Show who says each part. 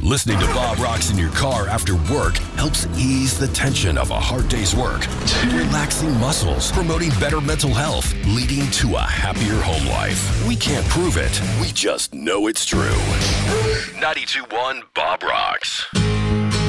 Speaker 1: Listening to Bob Rocks in your car after work helps ease the tension of a hard day's work. Relaxing muscles, promoting better mental health, leading to a happier home life. We can't prove it. We just know it's true. 92.1 Bob Rocks.